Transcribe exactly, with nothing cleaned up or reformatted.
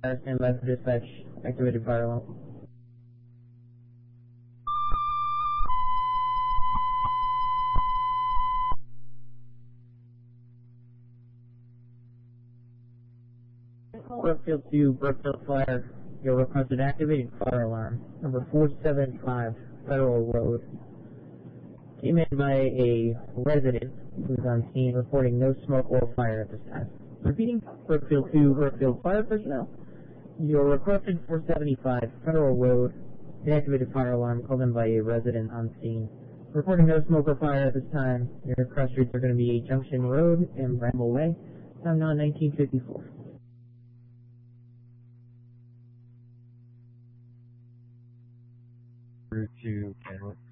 Stand by for dispatch. Activated fire alarm. Brookfield two, Brookfield Fire. Your requested activating fire alarm. Number four seven five, Federal Road. Came in by a resident who's on scene reporting no smoke or fire at this time. Repeating, Brookfield two, Brookfield Fire personnel. Your requested four seventy-five, Federal Road. The activated fire alarm called in by a resident on scene. Reporting no smoke or fire at this time. Your cross streets are going to be Junction Road and Bramble Way. Time now nineteen fifty-four. Route two, Kenwood.